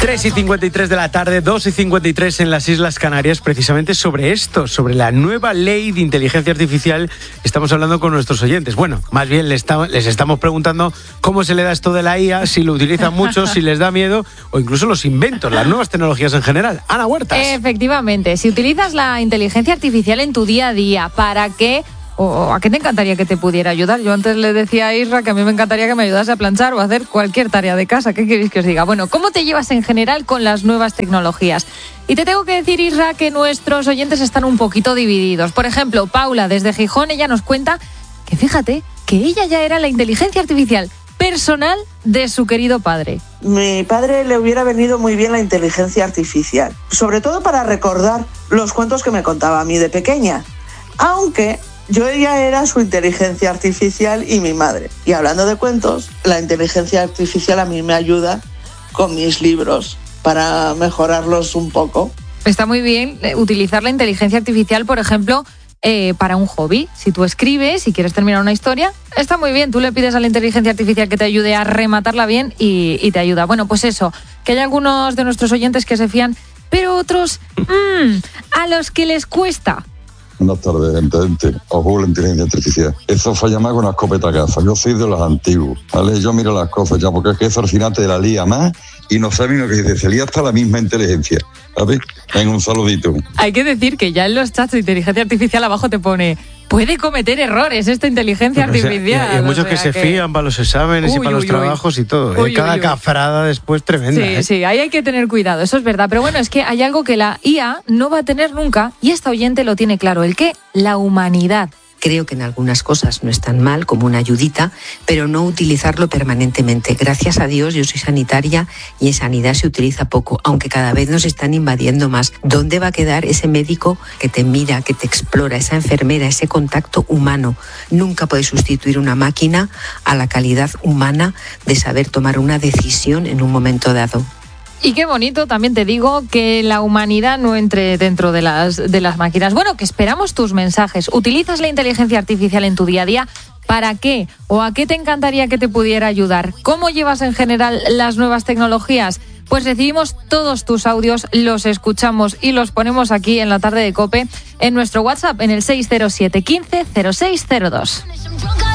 3:53 de la tarde, 2:53 en las Islas Canarias, precisamente sobre esto, sobre la nueva ley de inteligencia artificial. Estamos hablando con nuestros oyentes. Bueno, más bien les estamos preguntando cómo se le da esto de la IA, si lo utilizan mucho, si les da miedo, o incluso los inventos, las nuevas tecnologías en general. Ana Huertas. Efectivamente, si utilizas la inteligencia artificial en tu día a día, ¿para qué? ¿O a qué te encantaría que te pudiera ayudar? Yo antes le decía a Isra que a mí me encantaría que me ayudase a planchar o a hacer cualquier tarea de casa. ¿Qué queréis que os diga? Bueno, ¿cómo te llevas en general con las nuevas tecnologías? Y te tengo que decir, Isra, que nuestros oyentes están un poquito divididos. Por ejemplo, Paula, desde Gijón, ella nos cuenta que fíjate que ella ya era la inteligencia artificial personal de su querido padre. Mi padre le hubiera venido muy bien la inteligencia artificial, sobre todo para recordar los cuentos que me contaba a mí de pequeña. Aunque yo ya era su inteligencia artificial y mi madre. Y hablando de cuentos, la inteligencia artificial a mí me ayuda con mis libros para mejorarlos un poco. Está muy bien utilizar la inteligencia artificial, por ejemplo, para un hobby. Si tú escribes y quieres terminar una historia, está muy bien. Tú le pides a la inteligencia artificial que te ayude a rematarla bien y te ayuda. Bueno, pues eso, que hay algunos de nuestros oyentes que se fían, pero otros, a los que les cuesta. Buenas tardes, gente. Ojo, la inteligencia artificial. Eso falla más con la escopeta caza. Yo soy de los antiguos, ¿vale? Yo miro las cosas ya, porque es que eso al final te la lía más y no saben lo que dice. Se lía hasta la misma inteligencia, ¿sabes? Venga, un saludito. Hay que decir que ya en los chats de inteligencia artificial abajo te pone: puede cometer errores esta inteligencia artificial. Hay muchos que se fían para los exámenes y para los trabajos y todo. Cada cafrada después tremenda. Sí, sí, ahí hay que tener cuidado, eso es verdad. Pero bueno, es que hay algo que la IA no va a tener nunca, y esta oyente lo tiene claro. ¿El qué? La humanidad. Creo que en algunas cosas no es tan mal, como una ayudita, pero no utilizarlo permanentemente. Gracias a Dios, yo soy sanitaria y en sanidad se utiliza poco, aunque cada vez nos están invadiendo más. ¿Dónde va a quedar ese médico que te mira, que te explora, esa enfermera, ese contacto humano? Nunca puede sustituir una máquina a la calidad humana de saber tomar una decisión en un momento dado. Y qué bonito, también te digo, que la humanidad no entre dentro de las máquinas. Bueno, que esperamos tus mensajes. ¿Utilizas la inteligencia artificial en tu día a día? ¿Para qué? ¿O a qué te encantaría que te pudiera ayudar? ¿Cómo llevas en general las nuevas tecnologías? Pues recibimos todos tus audios, los escuchamos y los ponemos aquí en la tarde de COPE en nuestro WhatsApp en el 607 15 0602.